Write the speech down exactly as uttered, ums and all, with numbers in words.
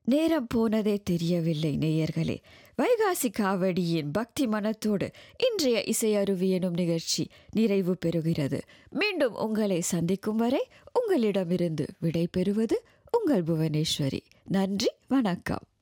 நேரம் போனதே தெரியவில்லை நேயர்களே. வைகாசி காவடியின் பக்தி மனத்தோடு இன்றைய இசை அருவி எனும் நிகழ்ச்சி நிறைவு பெறுகிறது. மீண்டும் உங்களை சந்திக்கும் வரை உங்களிடமிருந்து விடை பெறுவது உங்கள் புவனேஸ்வரி. நன்றி, வணக்கம்.